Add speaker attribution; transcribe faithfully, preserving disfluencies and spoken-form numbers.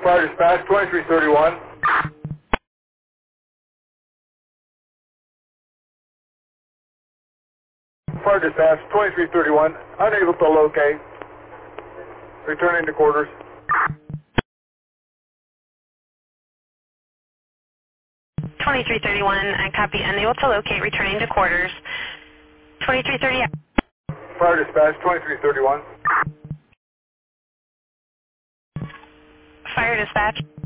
Speaker 1: Fire dispatch, twenty-three thirty-one. Fire dispatch, twenty-three thirty-one. Unable to locate. Returning to quarters.
Speaker 2: twenty-three thirty-one, I copy, unable to locate, returning to quarters. twenty-three thirty.
Speaker 1: Fire dispatch, twenty-three thirty-one.
Speaker 2: Fire dispatch.